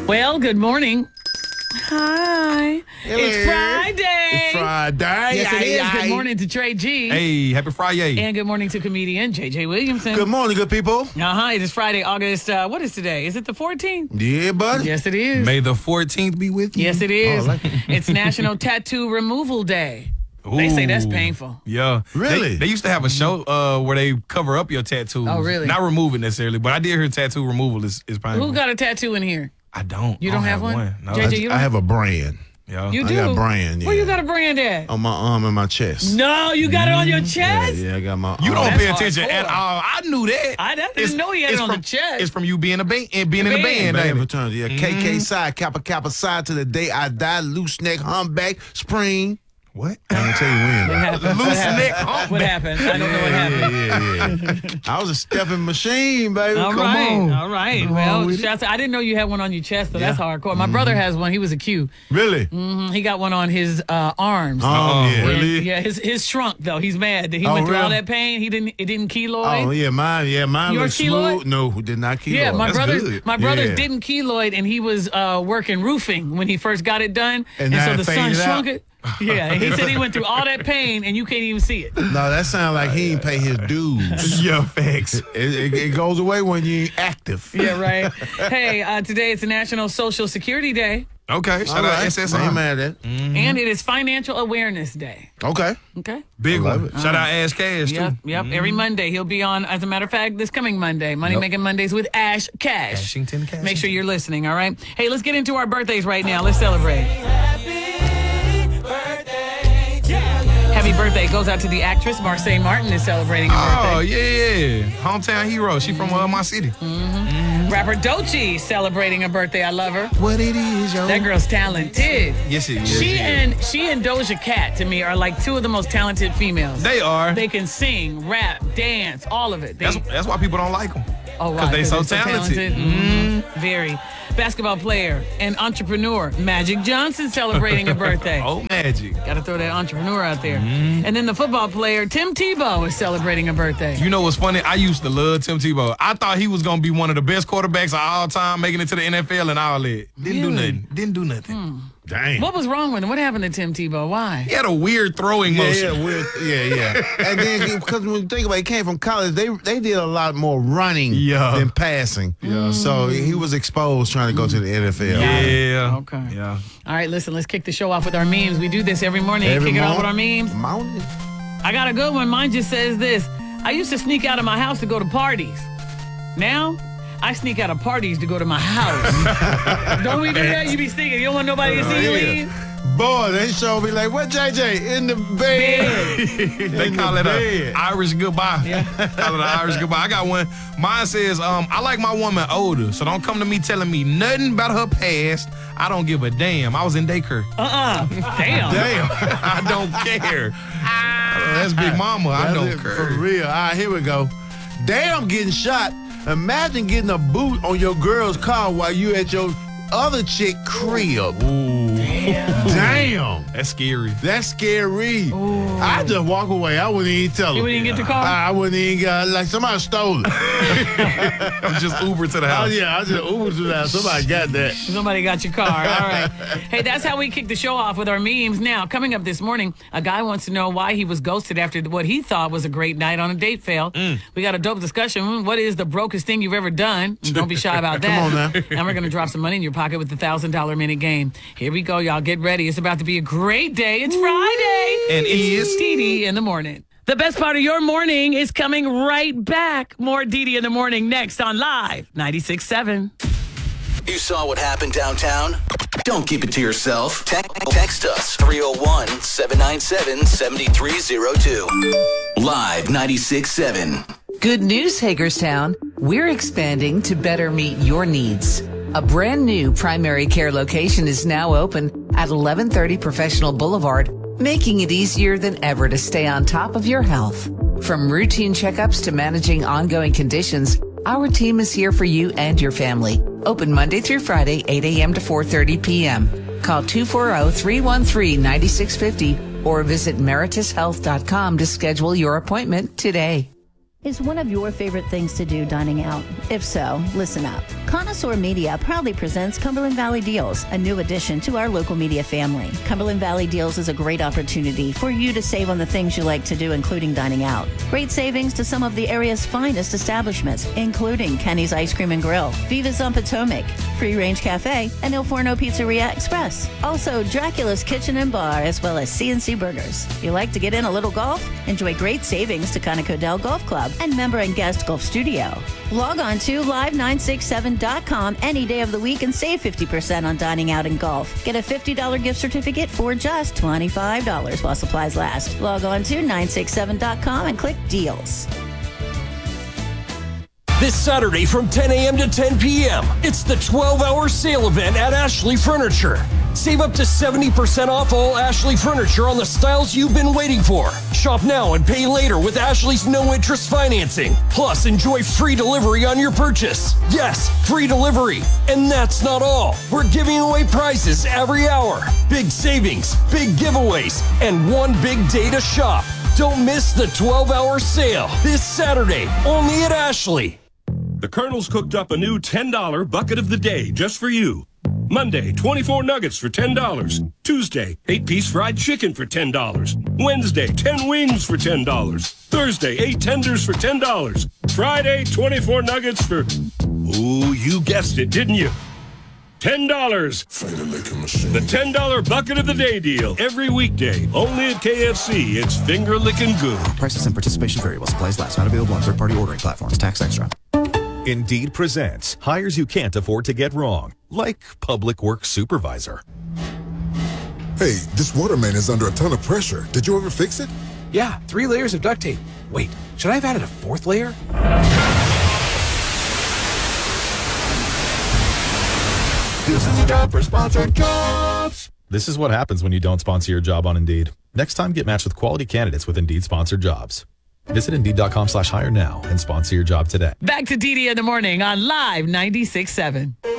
Well, good morning. Hi. Hello. It's Friday. It's Friday. Yes, it is. Good morning to Trey G. Hey, happy Friday. And good morning to comedian JJ Williamson. Good morning, good people. It is Friday, August, what is today? Is it the 14th? Yeah, buddy. Yes, it is. May the 14th be with you. Yes, it is. Oh, I like it. It's National Tattoo Removal Day. They say that's painful. Yeah. Really? They used to have a show where they cover up your tattoos. Oh, really? Not remove it necessarily, but I did hear tattoo removal is painful. Who got a tattoo in here? I don't. You I don't have one? No. JJ, you I have a brand Yeah. You I do? got a brand, Where yeah. you got a brand at? on my arm and my chest. No, you got it on your chest? Yeah, I got my You arm. don't That's pay attention hardcore. at all. I knew that. I didn't know he had it on the chest. It's from you being a band and being in the band. Band ain't it? fraternity. Yeah. KK side, Kappa Kappa side to the day I die. Loose neck, humpback, spring. What? I ain't tell you when. What happened? Loose neck. What happened? I don't know what happened. Yeah. I was a stepping machine, baby. All Come right, on. all right. Come Well, on with it. shouts, I didn't know you had one on your chest, so that's Yeah. hardcore. My brother has one. He was a Q. Really? He got one on his arms. Oh, yeah. And, really? yeah, his shrunk though. He's mad that he Oh, went through all really? that pain. It didn't keloid. Oh, yeah, mine Yours was smooth. keloid? No, did not keloid. Yeah, my That's brothers good. brothers Yeah. didn't keloid, and he was working roofing when he first got it done, And so now the it sun faded shrunk out? it. Yeah, he said he went through all that pain, and you can't even see it. No, that sounds like he ain't pay his dues. Yeah, facts. It goes away when you ain't active. Yeah, right. Hey, today it's National Social Security Day, Okay, shout All out right. I ain't SSI. mad at that. and it is Financial Awareness Day. Okay. Okay. Big I love one. it. Shout out Ash Cash, Yep, too. yep. Every Monday he'll be on. As a matter of fact, this coming Monday, Money Making Mondays with Ash Cash. Ashington Cash. Make sure you're listening. All right. Hey, let's get into our birthdays right now. Let's celebrate. Happy birthday goes out to the actress Marseille Martin is celebrating her Oh, birthday. yeah. Hometown hero. She from my city. Rapper Doechii celebrating her birthday. I love her. What it is, yo. That girl's talented. Yes, it is. She and Doja Cat to me are like two of the most talented females. They are. They can sing, rap, dance, all of it. That's why people don't like them. Oh, Because they so talented. Very. Basketball player and entrepreneur Magic Johnson celebrating her birthday. Oh, magic. Got to throw that entrepreneur out there. And then the football player Tim Tebow is celebrating a birthday. You know what's funny? I used to love Tim Tebow. I thought he was going to be one of the best quarterbacks of all time, making it to the NFL and all that. Didn't do nothing. Damn. What was wrong with him? What happened to Tim Tebow? Why? He had a weird throwing motion. Yeah, weird. Yeah. And then because when you think about it, he came from college, they did a lot more running than passing. Yeah. So he was exposed trying to go to the NFL. Yeah. Okay. Yeah. All right, listen, let's kick the show off with our memes. We do this every morning. Kick it off with our memes. Mountain. I got a good one. Mine just says this. I used to sneak out of my house to go to parties. Now, I sneak out of parties to go to my house. Don't we do that? You be sneaking. You don't want nobody to see you leave? Boy, they show me like, what, JJ? In the bed. They call it a Irish goodbye. Call it an Irish goodbye. I got one. Mine says, I like my woman older, so don't come to me telling me nothing about her past. I don't give a damn. I was in daycare. Damn. Damn. I don't care. That's Big Mama. I That's don't it, care. For real. All right, here we go. Damn, getting shot. Imagine getting a boot on your girl's car while you at your other chick crib. Ooh. Damn. That's scary. That's scary. I just walk away. I wouldn't even tell her. You wouldn't even get the car? I wouldn't even like somebody stole it. I'm just Uber to the house. I just Uber to that. Somebody got that. Somebody got your car. All right. Hey, that's how we kick the show off with our memes. Now, coming up this morning, a guy wants to know why he was ghosted after what he thought was a great night on a date fail. We got a dope discussion. What is the brokest thing you've ever done? Don't be shy about that. Come on now. And we're going to drop some money in your pocket with the $1,000 minute game. Here we go, y'all. Get ready. It's about to be a great day. It's Friday. And it's is Dee in the morning. The best part of your morning is coming right back. More Dee in the morning next on Live 96.7. You saw what happened downtown? Don't keep it to yourself. Text us 301-797-7302. Live 96.7. Good news, Hagerstown. We're expanding to better meet your needs. A brand new primary care location is now open at 1130 Professional Boulevard, making it easier than ever to stay on top of your health. From routine checkups to managing ongoing conditions, our team is here for you and your family. Open Monday through Friday, 8 a.m. to 4:30 p.m. Call 240-313-9650 or visit meritushealth.com to schedule your appointment today. Is one of your favorite things to do dining out? If so, listen up. Connoisseur Media proudly presents Cumberland Valley Deals, a new addition to our local media family. Cumberland Valley Deals is a great opportunity for you to save on the things you like to do, including dining out. Great savings to some of the area's finest establishments, including Kenny's Ice Cream and Grill, Viva's on Potomac, Free Range Cafe, and Il Forno Pizzeria Express. Also, Dracula's Kitchen and Bar, as well as CNC Burgers. You like to get in a little golf? Enjoy great savings to Conoco Dell Golf Club and member and guest golf studio. Log on to live967.com any day of the week and save 50% on dining out and golf. Get a $50 gift certificate for just $25 while supplies last. Log on to 967.com and click deals. This Saturday from 10 a.m. to 10 p.m., it's the 12-hour sale event at Ashley Furniture. Save up to 70% off all Ashley Furniture on the styles you've been waiting for. Shop now and pay later with Ashley's no-interest financing. Plus, enjoy free delivery on your purchase. Yes, free delivery. And that's not all. We're giving away prizes every hour. Big savings, big giveaways, and one big day to shop. Don't miss the 12-hour sale this Saturday, only at Ashley. The Colonel's cooked up a new $10 bucket of the day just for you. Monday, 24 nuggets for $10. Tuesday, 8-piece fried chicken for $10. Wednesday, 10 wings for $10. Thursday, 8 tenders for $10. Friday, 24 nuggets for... Ooh, you guessed it, didn't you? $10. The $10 bucket of the day deal. Every weekday. Only at KFC. It's finger licking good. Prices and participation vary while supplies last. Not available on third-party ordering platforms. Tax extra. Indeed presents hires you can't afford to get wrong, like public works supervisor. Hey, this water main is under a ton of pressure. Did you ever fix it? Yeah, 3 layers of duct tape. Wait, should I have added a 4th layer? This is a job for sponsored jobs. This is what happens when you don't sponsor your job on Indeed. Next time, get matched with quality candidates with Indeed sponsored jobs. Visit Indeed.com/hire now and sponsor your job today. Back to DD in the morning on Live 96.7.